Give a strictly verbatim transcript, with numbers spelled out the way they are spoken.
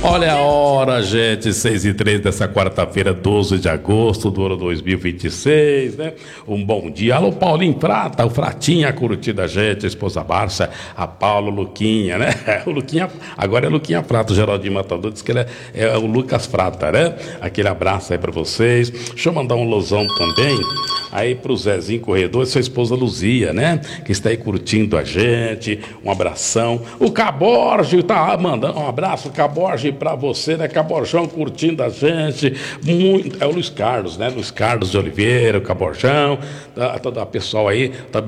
Olha a hora, gente, seis e três dessa quarta-feira, doze de agosto do ano dois mil e vinte e seis, né? Um bom dia. Alô, Paulinho Prata, o Fratinha curtida, gente, a esposa Barça, a Paula, o Luquinha, né? O Luquinha, agora é Luquinha Prata, o Geraldinho Matador disse que ele é, é o Lucas Prata, né? Aquele abraço aí pra vocês. Deixa eu mandar um losão também aí pro Zezinho Corredor e sua esposa Luzia, né? Que está aí curtindo a gente. Um abração. O Caborge tá mandando um abraço, Caborge, pra você, né? Caborjão curtindo a gente. Muito... É o Luiz Carlos, né? Luiz Carlos de Oliveira, o Caborjão, tá, todo o pessoal aí. Tá